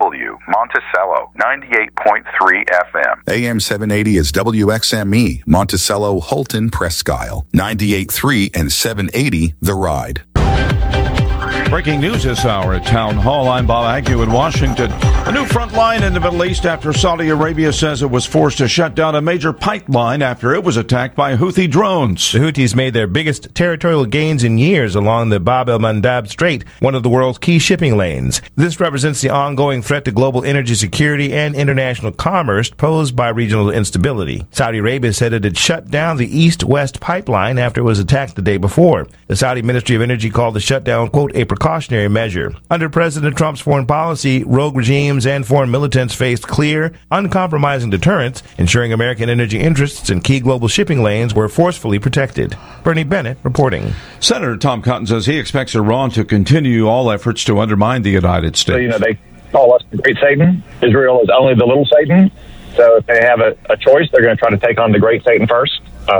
KDOW, Monticello, 98.3 FM. AM 780 is WXME, Monticello, Holton, Presque Isle, 98.3 and 780, The Ride. Breaking news this hour at Town Hall. I'm Bob Agnew in Washington. A new front line in the Middle East after Saudi Arabia says it was forced to shut down a major pipeline after it was attacked by Houthi drones. The Houthis made their biggest territorial gains in years along the Bab el-Mandab Strait, one of the world's key shipping lanes. This represents the ongoing threat to global energy security and international commerce posed by regional instability. Saudi Arabia said it had shut down the east-west pipeline after it was attacked the day before. The Saudi Ministry of Energy called the shutdown, quote, a precautionary measure. Under President Trump's foreign policy, rogue regimes and foreign militants faced clear, uncompromising deterrence, ensuring American energy interests in key global shipping lanes were forcefully protected. Bernie Bennett reporting. Senator Tom Cotton says he expects Iran to continue all efforts to undermine the United States. So, they call us the Great Satan. Israel is only the little Satan. So if they have a choice, they're going to try to take on the Great Satan first.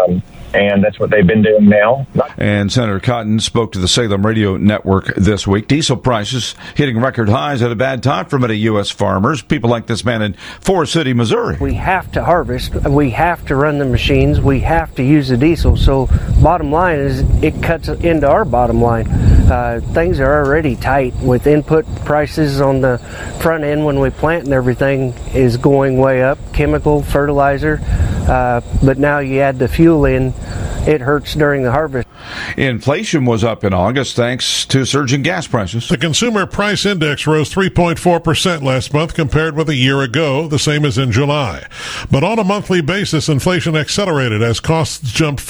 And that's what they've been doing now. And Senator Cotton spoke to the Salem Radio Network this week. Diesel prices hitting record highs at a bad time for many U.S. farmers. People like this man in Forest City, Missouri. We have to harvest. We have to run the machines. We have to use the diesel. So bottom line is it cuts into our bottom line. Things are already tight with input prices on the front end when we plant and everything is going way up. Chemical, fertilizer. But now you add the fuel in, it hurts during the harvest. Inflation was up in August thanks to surging gas prices. The Consumer Price Index rose 3.4% last month compared with a year ago, the same as in July. But on a monthly basis, inflation accelerated as costs jumped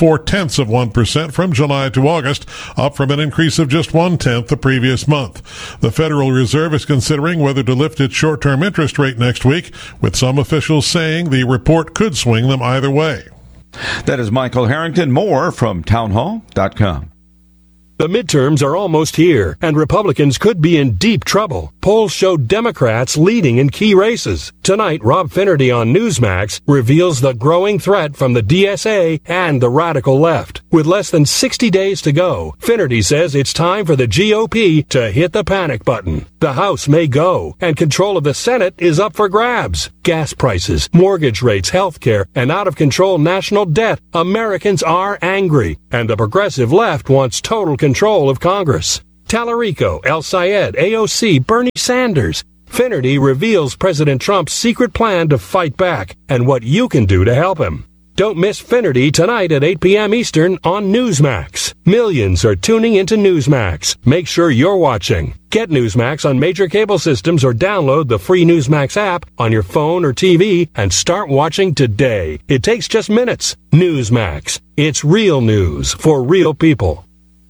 0.4% from July to August, up from an increase of just 0.1% the previous month. The Federal Reserve is considering whether to lift its short-term interest rate next week, with some officials saying the report could swing them either way. That is Michael Harrington. More from townhall.com. The midterms are almost here, and Republicans could be in deep trouble. Polls show Democrats leading in key races. Tonight, Rob Finnerty on Newsmax reveals the growing threat from the DSA and the radical left. With less than 60 days to go, Finnerty says it's time for the GOP to hit the panic button. The House may go, and control of the Senate is up for grabs. Gas prices, mortgage rates, health care, and out-of-control national debt. Americans are angry, and the progressive left wants total control of Congress. Tallarico, El Sayed, AOC, Bernie Sanders. Finnerty reveals President Trump's secret plan to fight back and what you can do to help him. Don't miss Finnerty tonight at 8 p.m. Eastern on Newsmax. Millions are tuning into Newsmax. Make sure you're watching. Get Newsmax on major cable systems or download the free Newsmax app on your phone or TV and start watching today. It takes just minutes. Newsmax. It's real news for real people.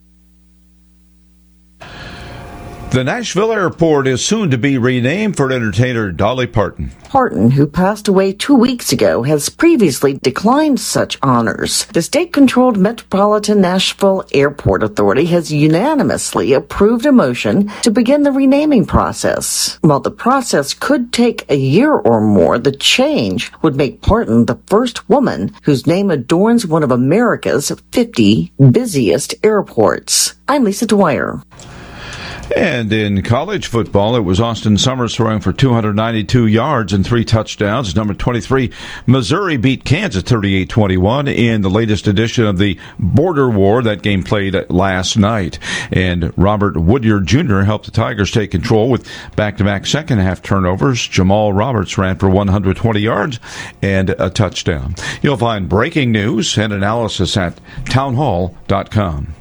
The Nashville airport is soon to be renamed for entertainer Dolly Parton. Parton, who passed away 2 weeks ago, has previously declined such honors. The state-controlled Metropolitan Nashville Airport Authority has unanimously approved a motion to begin the renaming process. While the process could take a year or more, the change would make Parton the first woman whose name adorns one of America's 50 busiest airports. I'm Lisa Dwyer. And in college football, it was Austin Summers throwing for 292 yards and 3 touchdowns. Number 23, Missouri beat Kansas 38-21 in the latest edition of the Border War. That game played last night. And Robert Woodyard Jr. helped the Tigers take control with back-to-back second-half turnovers. Jamal Roberts ran for 120 yards and a touchdown. You'll find breaking news and analysis at townhall.com.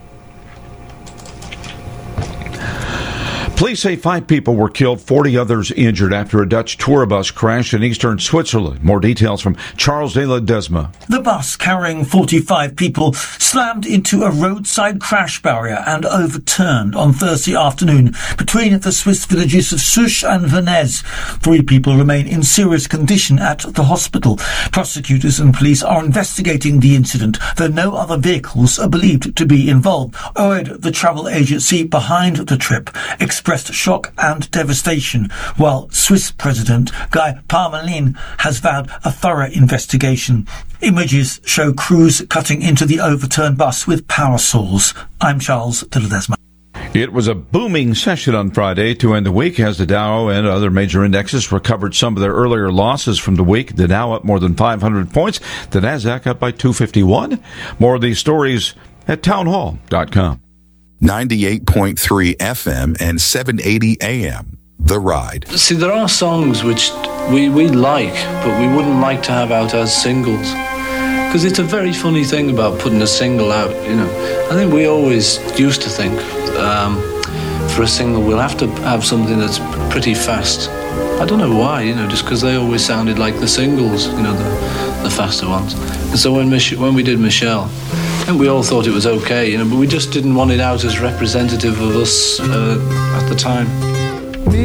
Police say 5 people were killed, 40 others injured after a Dutch tour bus crashed in eastern Switzerland. More details from Charles de Ledesma. The bus carrying 45 people slammed into a roadside crash barrier and overturned on Thursday afternoon between the Swiss villages of Souche and Venez. 3 people remain in serious condition at the hospital. Prosecutors and police are investigating the incident, though no other vehicles are believed to be involved. OED, the travel agency behind the trip, expressed shock and devastation, while Swiss President Guy Parmelin has vowed a thorough investigation. Images show crews cutting into the overturned bus with power saws. I'm Charles de Ledesma. It was a booming session on Friday to end the week as the Dow and other major indexes recovered some of their earlier losses from the week. The Dow up more than 500 points. The Nasdaq up by 251. More of these stories at townhall.com. 98.3 FM and 780 AM. The Ride. See, there are songs which we like, but we wouldn't like to have out as singles. Because it's a very funny thing about putting a single out, you know. I think we always used to think for a single we'll have to have something that's pretty fast. I don't know why, you know, just because they always sounded like the singles, you know, the faster ones. And so when we did Michelle, and we all thought it was okay, you know, but we just didn't want it out as representative of us at the time.